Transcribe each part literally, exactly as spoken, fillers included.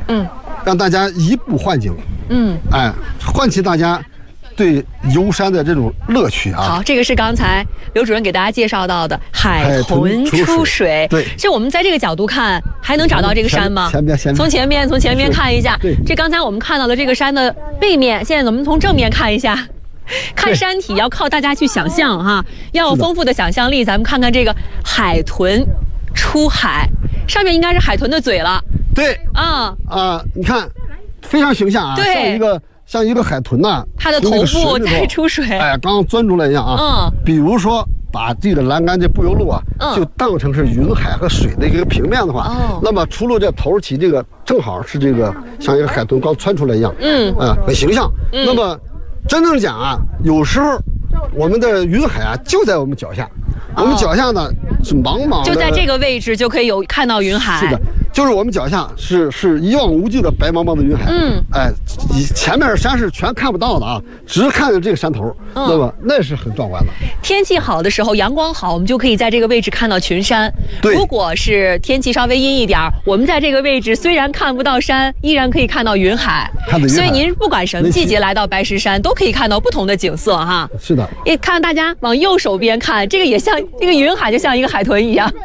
嗯， 让大家移步换景， 嗯， 哎，唤起大家对游山的这种乐趣啊。 好，这个是刚才刘主任给大家介绍到的海豚出水。 对， 其实我们在这个角度看，还能找到这个山吗？ 前边，前边， 从前面，从前面看一下。 对， 这刚才我们看到的这个山的背面，现在我们从正面看一下。看山体要靠大家去想象哈，要有丰富的想象力。咱们看看这个海豚出海，上面应该是海豚的嘴了。 对， 啊啊，你看，非常形象啊，像一个像一个海豚呐、啊， 它的头部在出水， 哎，刚刚钻出来一样啊。 嗯， 比如说把这个栏杆这柏油路啊， 嗯、 就当成是云海和水的一个平面的话， 哦， 那么除了这头起，这个正好是这个像一个海豚刚窜出来一样， 嗯， 啊、呃，很形象。 嗯、 那么真正讲啊，有时候我们的云海啊就在我们脚下，哦、我们脚下呢是茫茫的， 就在这个位置就可以有看到云海。 是的。就是我们脚下是是一望无际的白茫茫的云海， 嗯， 哎，前面山是全看不到的啊，只看着这个山头，嗯、那么那是很壮观的。 天气好的时候，阳光好，我们就可以在这个位置看到群山。 对， 如果是天气稍微阴一点，我们在这个位置虽然看不到山，依然可以看到云海。 看到云海。 所以您不管什么季节来到白石山，都可以看到不同的景色哈。 是的。 也看大家往右手边看，这个也像这个云海，就像一个海豚一样。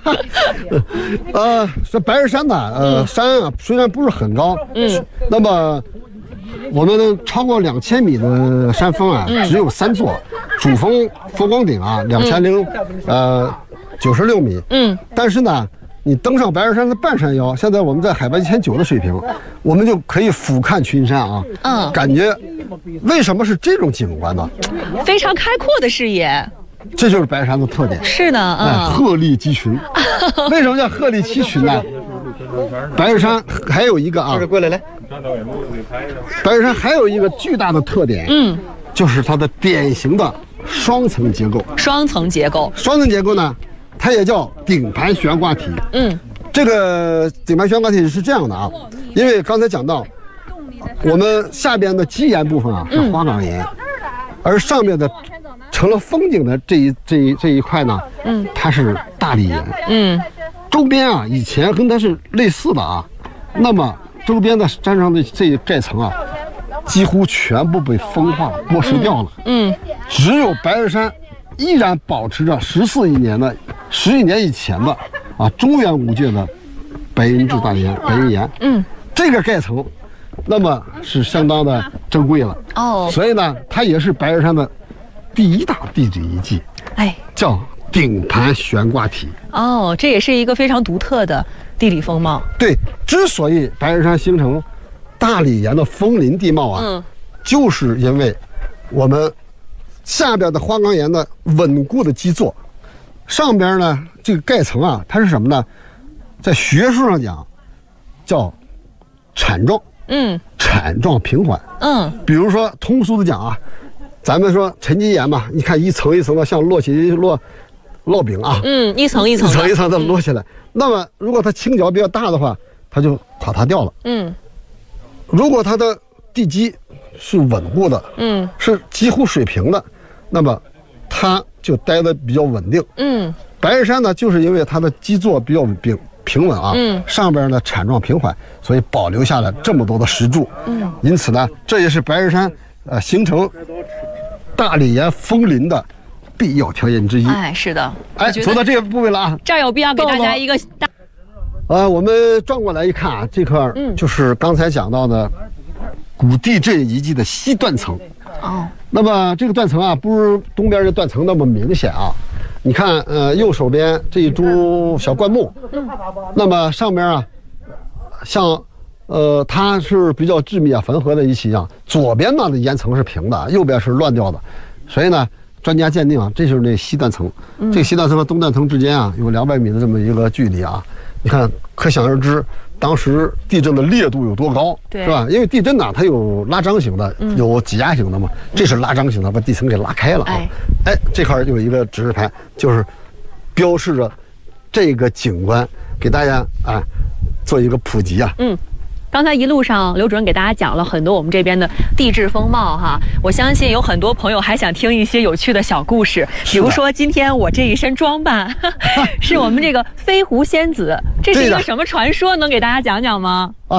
呃，这白石山呢，呃，嗯、山啊虽然不是很高， 嗯， 那么我们超过两千米的山峰啊， 嗯、 只有三座，主峰佛光顶啊，两千零呃九十六米， 嗯， 但是呢，你登上白石山的半山腰，现在我们在海拔一千九的水平，我们就可以俯瞰群山啊， 嗯， 感觉为什么是这种景观呢？ 非常开阔的视野。 这就是白石山的特点。 是的，嗯， 哎，鹤立鸡群。为什么叫鹤立鸡群呢？白石山还有一个啊， 过来来， 白石山还有一个巨大的特点， 嗯， 就是它的典型的双层结构。 双层结构， 双层结构呢，它也叫顶盘悬挂体。 嗯， 这个顶盘悬挂体是这样的啊，因为刚才讲到，我们下边的基岩部分啊是花岗岩，嗯、而上面的成了风景的这一这一这一块呢， 嗯， 它是大理岩， 嗯， 周边啊以前跟它是类似的啊，那么周边的山上的这一盖层啊，几乎全部被风化剥蚀掉了， 嗯，嗯只有白石山依然保持着十四亿年的十亿年以前的啊中原五界的白银质大岩白银岩， 嗯， 这个盖层，那么是相当的珍贵了哦， 所以呢，它也是白石山的第一大地质遗迹， 哎， 叫顶盘悬挂体。 哦，这也是一个非常独特的地理风貌。 对，之所以白石山形成大理岩的峰林地貌啊， 嗯， 就是因为我们下边的花岗岩的稳固的基座，上边呢这个盖层啊，它是什么呢？在学术上讲，叫铲状， 嗯， 铲状平缓， 嗯， 比如说通俗的讲啊。咱们说沉积岩嘛，你看一层一层的，像摞起摞烙饼啊， 嗯，一层一层一层一层的摞起来。嗯、那么如果它倾角比较大的话，它就垮塌掉了。 嗯， 如果它的地基是稳固的， 嗯， 是几乎水平的，那么它就待得比较稳定。 嗯， 白石山呢，就是因为它的基座比较平平稳啊， 嗯， 上边呢铲状平缓，所以保留下了这么多的石柱。 嗯， 因此呢，这也是白石山呃形成大理岩峰林的必要条件之一。 哎，是的， 哎，走到这个部位了啊， 这儿有必要给大家一个大。 呃，我们转过来一看啊，这块就是刚才讲到的古地震遗迹的西断层。 哦， 那么这个断层啊，不是东边这断层那么明显啊。你看，呃，右手边这一株小灌木，嗯，那么上边啊，像。呃，它是比较致密啊、缝合的一起一样。左边呢的岩层是平的，右边是乱掉的，所以呢，专家鉴定啊，这就是那西断层。嗯、这个西断层和东断层之间啊，有两百米的这么一个距离啊。你看，可想而知，当时地震的烈度有多高，是吧？因为地震呢，它有拉张型的， 嗯、 有挤压型的嘛。这是拉张型的，把地层给拉开了啊。哎，哎这块有一个指示牌，就是标示着这个景观，给大家啊做一个普及啊。 嗯。刚才一路上，刘主任给大家讲了很多我们这边的地质风貌哈，我相信有很多朋友还想听一些有趣的小故事，比如说今天我这一身装扮是我们这个飞狐仙子，这是一个什么传说？能给大家讲讲吗？ 啊，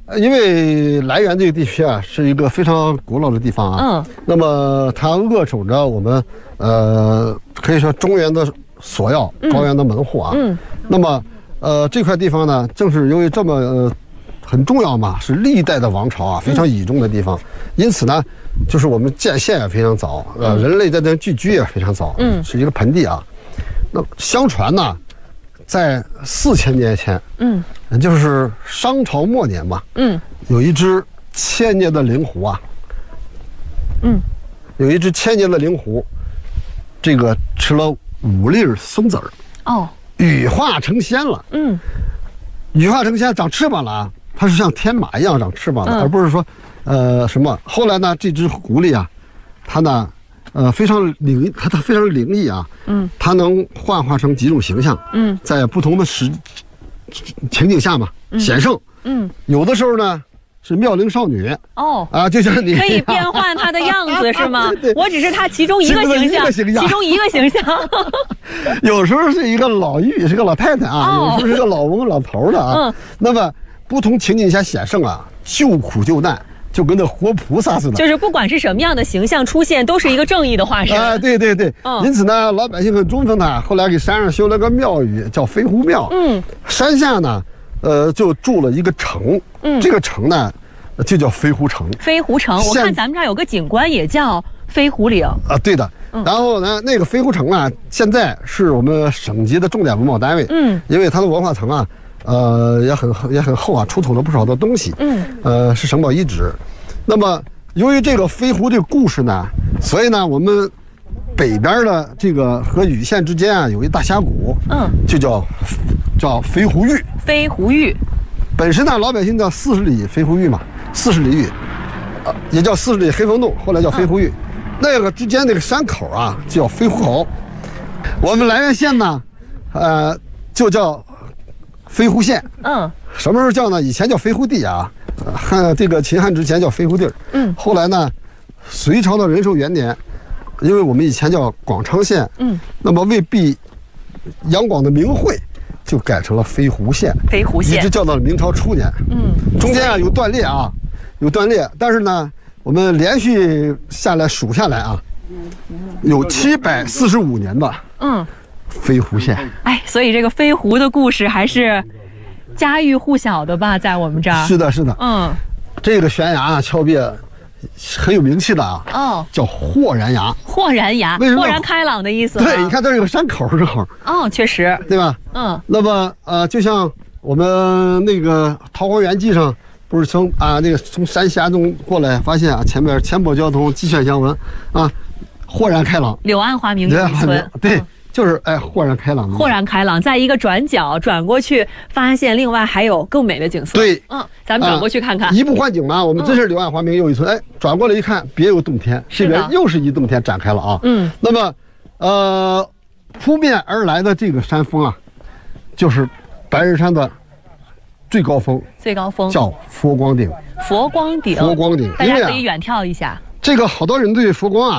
呃因为涞源这个地区啊，是一个非常古老的地方啊。 嗯。 那么它扼守着我们呃，可以说中原的索要，高原的门户啊。 嗯。 那么呃，这块地方呢，正是由于这么、呃、很重要嘛，是历代的王朝啊非常倚重的地方，嗯、因此呢，就是我们建县也非常早，呃，嗯、人类在这聚居也非常早，嗯，是一个盆地啊。那相传呢，在四千年前，嗯，就是商朝末年嘛，嗯，有一只千年的灵狐啊，嗯，有一只千年的灵狐，这个吃了五粒松子儿，哦。羽化成仙了，嗯，羽化成仙长翅膀了啊，它是像天马一样长翅膀的，嗯、而不是说，呃，什么。后来呢，这只狐狸啊，它呢，呃，非常灵，它它非常灵异啊，嗯，它能幻化成几种形象，嗯，在不同的时情景下嘛，显圣，嗯，有的时候呢。是妙龄少女哦啊，就像你可以变换她的样子是吗？对对，我只是她其中一个形象，其中一个形象。 有时候是一个老妪，是个老太太啊；哦、有时候是个老翁、老头的啊。嗯，那么不同情景下显圣啊，救苦救难，就跟那活菩萨似的。 就是不管是什么样的形象出现，都是一个正义的化身啊！对对对，嗯、因此呢，老百姓很忠诚他，后来给山上修了个庙宇，叫飞狐庙。嗯，山下呢。呃，就筑了一个城，嗯，这个城呢，就叫飞狐城。 飞狐城，我看咱们这儿有个景观也叫飞狐岭啊，对的。嗯、然后呢，那个飞狐城啊，现在是我们省级的重点文保单位，嗯，因为它的文化层啊，呃，也很也很厚啊，出土了不少的东西，嗯，呃，是省保遗址。那么，由于这个飞狐这个故事呢，所以呢，我们北边的这个和禹县之间啊，有一大峡谷，嗯，就叫。叫飞狐峪， 飞狐峪， 本身呢，老百姓叫四十里飞狐峪嘛，四十里峪，呃，也叫四十里黑风洞，后来叫飞狐峪。嗯、那个之间那个山口啊，就叫飞狐口。我们涞源县呢，呃，就叫飞狐县。嗯，什么时候叫呢？以前叫飞狐地啊，汉这个秦汉之前叫飞狐地儿。嗯，后来呢，隋朝的仁寿元年，因为我们以前叫广昌县，嗯，那么为避杨广的名讳。就改成了飞狐县， 飞狐县一直叫到了明朝初年。嗯，中间啊有断裂啊，有断裂，但是呢，我们连续下来数下来啊，有七百四十五年的嗯飞狐县。 哎，所以这个飞狐的故事还是家喻户晓的吧，在我们这儿。 是的，是的。嗯，这个悬崖啊，峭壁很有名气的啊，哦，叫豁然崖。 豁然崖，豁然开朗的意思。 对，你看这有个山口正好。 哦，确实， 对吧？嗯。那么呃，就像我们那个《桃花源记》上，不是从啊那个从山峡中过来，发现啊前面前波交通，鸡犬相闻，啊，豁然开朗。 柳暗花明又一村。 对。就是哎，豁然开朗， 豁然开朗，在一个转角转过去，发现另外还有更美的景色。 对， 嗯，咱们转过去看看。 移步换景嘛，我们真是柳暗花明又一村。哎，转过来一看，别有洞天，这边又是一洞天展开了啊。嗯，那么，呃，扑面而来的这个山峰啊，就是白日山的最高峰， 最高峰叫佛光顶。 佛光顶， 佛光顶， 大家可以远眺一下。 这个好多人对佛光啊。